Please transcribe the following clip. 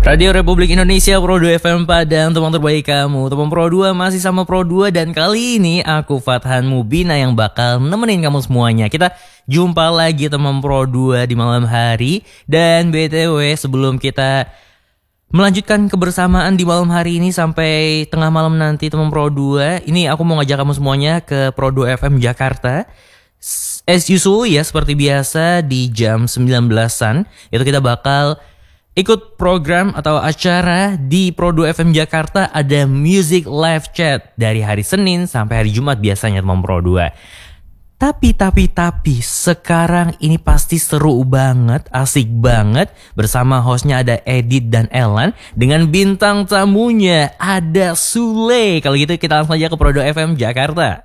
Radio Republik Indonesia Pro 2 FM Padang, teman terbaik kamu. Teman Pro 2 masih sama Pro 2 dan kali ini aku Fathan Mubina yang bakal nemenin kamu semuanya. Kita jumpa lagi teman Pro 2 di malam hari. Dan BTW sebelum kita melanjutkan kebersamaan di malam hari ini sampai tengah malam nanti teman Pro 2, ini aku mau ngajak kamu semuanya ke Pro 2 FM Jakarta. As usual ya, seperti biasa di jam 19-an itu kita bakal ikut program atau acara di Pro 2 FM Jakarta. Ada Music Live Chat dari hari Senin sampai hari Jumat biasanya teman Pro 2. Tapi sekarang ini pasti seru banget, asik banget. Bersama hostnya ada Edit dan Elan. Dengan bintang tamunya ada Sule. Kalau gitu kita langsung aja ke Pro 2 FM Jakarta.